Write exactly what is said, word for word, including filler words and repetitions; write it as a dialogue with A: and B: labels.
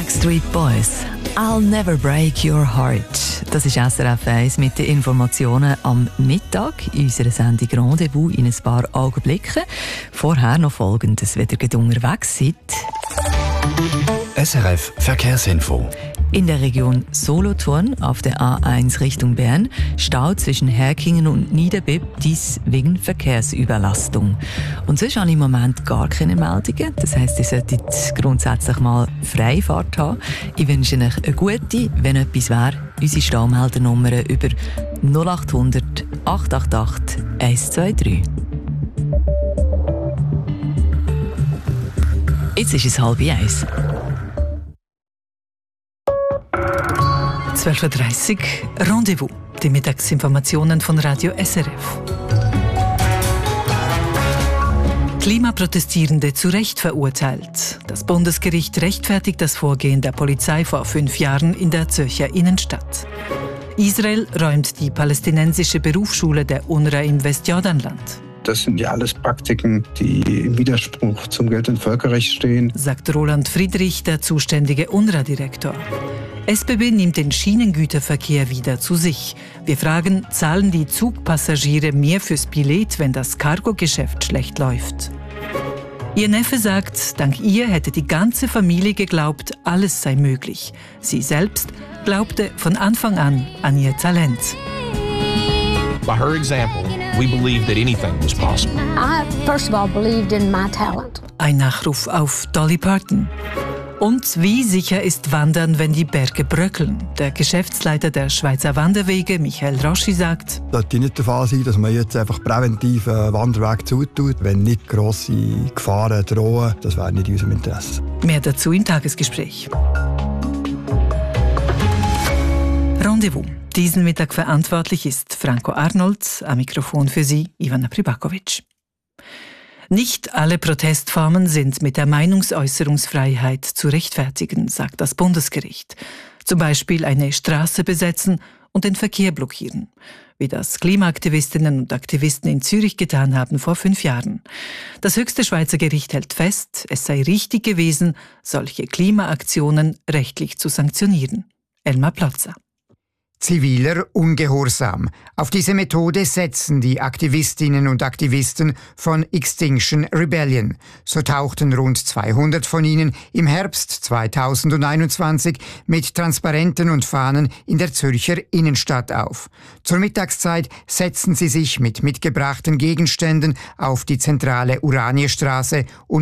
A: Backstreet Boys, I'll Never Break Your Heart. Das ist S R F eins mit den Informationen am Mittag in unserer Sendung Rendezvous in ein paar Augenblicken. Vorher noch Folgendes, wenn ihr unterwegs seid.
B: S R F Verkehrsinfo.
A: In der Region Solothurn auf der A eins Richtung Bern Stau zwischen Herkingen und Niederbipp, dies wegen Verkehrsüberlastung. Und sonst habe ich im Moment gar keine Meldungen. Das heisst, ihr solltet grundsätzlich mal Freifahrt haben. Ich wünsche euch eine gute, wenn etwas wäre, unsere Staumeldernummer über null acht hundert, acht acht acht, eins zwei drei. Jetzt ist es halb eins.
C: zwölf Uhr dreißig Rendezvous, die Mittagsinformationen von Radio S R F. Klimaprotestierende zu Recht verurteilt. Das Bundesgericht rechtfertigt das Vorgehen der Polizei vor fünf Jahren in der Zürcher Innenstadt. Israel räumt die palästinensische Berufsschule der UNRWA im Westjordanland.
D: Das sind ja alles Praktiken, die im Widerspruch zum geltenden Völkerrecht stehen,
C: sagt Roland Friedrich, der zuständige UNRWA-Direktor. S B B nimmt den Schienengüterverkehr wieder zu sich. Wir fragen, zahlen die Zugpassagiere mehr fürs Billett, wenn das Cargo-Geschäft schlecht läuft? Ihr Neffe sagt, dank ihr hätte die ganze Familie geglaubt, alles sei möglich. Sie selbst glaubte von Anfang an an ihr Talent.
E: By her example, we believed that anything was possible.
F: I first of all believed in my talent.
C: Ein Nachruf auf Dolly Parton. Und wie sicher ist Wandern, wenn die Berge bröckeln? Der Geschäftsleiter der Schweizer Wanderwege, Michael Roschi, sagt:
G: Es sollte nicht der Fall sein, dass man jetzt einfach präventiv einen Wanderweg zutut, wenn nicht grosse Gefahren drohen. Das wäre nicht in unserem Interesse.
C: Mehr dazu im Tagesgespräch. Rendezvous. Diesen Mittag verantwortlich ist Franco Arnold. Am Mikrofon für Sie Ivana Pribakovic. Nicht alle Protestformen sind mit der Meinungsäußerungsfreiheit zu rechtfertigen, sagt das Bundesgericht. Zum Beispiel eine Straße besetzen und den Verkehr blockieren, wie das Klimaaktivistinnen und Aktivisten in Zürich getan haben vor fünf Jahren. Das höchste Schweizer Gericht hält fest, es sei richtig gewesen, solche Klimaaktionen rechtlich zu sanktionieren. Elmar Plotzer.
H: Ziviler Ungehorsam. Auf diese Methode setzen die Aktivistinnen und Aktivisten von Extinction Rebellion. So tauchten rund zweihundert von ihnen im Herbst zweitausendeinundzwanzig mit Transparenten und Fahnen in der Zürcher Innenstadt auf. Zur Mittagszeit setzten sie sich mit mitgebrachten Gegenständen auf die zentrale Uranierstraße und